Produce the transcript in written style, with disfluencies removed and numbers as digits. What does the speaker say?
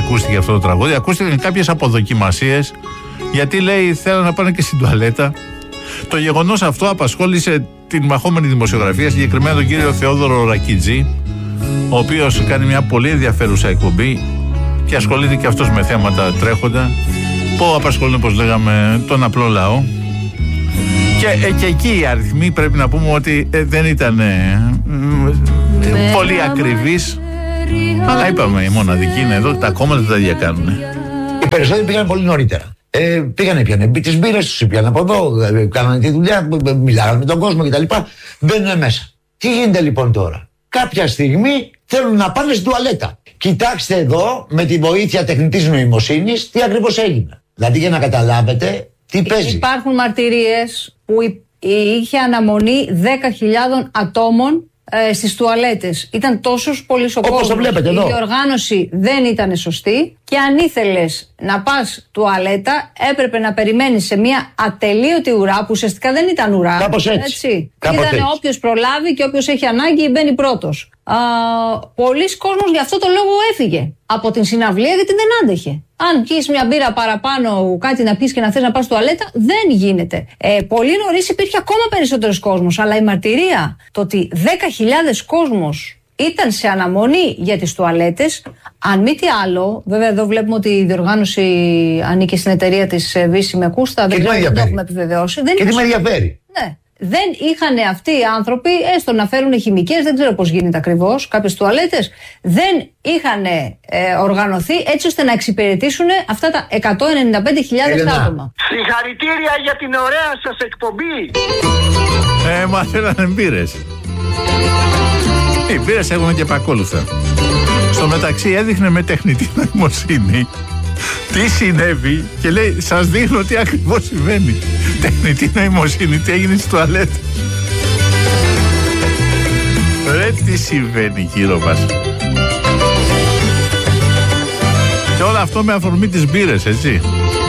ακούστηκε αυτό το τραγούδι. Ακούστηκαν κάποιες αποδοκιμασίες, γιατί λέει θέλανε να πάνε και στην τουαλέτα. Το γεγονός αυτό απασχόλησε την μαχόμενη δημοσιογραφία, συγκεκριμένα τον κύριο Θεόδωρο Ρακιτζή, ο οποίος κάνει μια πολύ ενδιαφέρουσα εκπομπή και ασχολείται και αυτός με θέματα τρέχοντα που απασχολούν, όπως λέγαμε, τον απλό λαό. Και εκεί οι αριθμοί πρέπει να πούμε ότι δεν ήταν πολύ ακριβείς, αλλά είπαμε η μοναδική είναι εδώ, τα κόμματα τα ίδια κάνουν. Οι περισσότεροι πήγαν πολύ νωρίτερα. Πήγανε, πιάνε τις μπύρες τους, πήγαν από εδώ, κάνανε τη δουλειά, μιλάγανε με τον κόσμο κτλ. Μπαίνουν μέσα. Τι γίνεται λοιπόν τώρα? Κάποια στιγμή θέλουν να πάνε στην τουαλέτα. Κοιτάξτε εδώ, με τη βοήθεια τεχνητής νοημοσύνης, τι ακριβώς έγινε. Δηλαδή, για να καταλάβετε τι παίζει. Υπάρχουν μαρτυρίες που είχε αναμονή 10.000 ατόμων στις τουαλέτες. Ήταν τόσος πολύς ο κόσμος. Όπως το βλέπετε εδώ. Η διοργάνωση δεν ήταν σωστή και αν ήθελες να πας τουαλέτα έπρεπε να περιμένεις σε μια ατελείωτη ουρά που ουσιαστικά δεν ήταν ουρά. Κάπως έτσι. Ήταν όποιος προλάβει και όποιος έχει ανάγκη μπαίνει πρώτος. Πολλοί κόσμος γι' αυτό το λόγο έφυγε από την συναυλία, γιατί δεν άντεχε. Αν πιεις μια μπύρα παραπάνω, κάτι να πεις και να θες να πας τουαλέτα, δεν γίνεται. Πολύ νωρίς υπήρχε ακόμα περισσότερος κόσμος, αλλά η μαρτυρία το ότι 10.000 κόσμος ήταν σε αναμονή για τις τουαλέτες, αν μη τι άλλο, βέβαια εδώ βλέπουμε ότι η διοργάνωση ανήκει στην εταιρεία της Βύση με Κούστα, δεν το έχουμε επιβεβαιώσει. Και τι με ενδιαφέρει. Ναι. Δεν είχαν αυτοί οι άνθρωποι, έστω να φέρουν χημικές, δεν ξέρω πώς γίνεται ακριβώς, κάποιες τουαλέτες, δεν είχαν οργανωθεί έτσι ώστε να εξυπηρετήσουν αυτά τα 195.000 άτομα. Συγχαρητήρια για την ωραία σας εκπομπή. Μα θέλανε μπύρες. Οι μπύρες έχουν και επακόλουθα. Στο μεταξύ έδειχνε με τεχνητή νοημοσύνη τι συνέβη και λέει, σας δείχνω τι ακριβώς συμβαίνει. Τεχνητή νοημοσύνη, τι έγινε στις τουαλέτες. Ρε, τι συμβαίνει γύρω μας. Και όλο αυτό με αφορμή τις μπύρες, έτσι.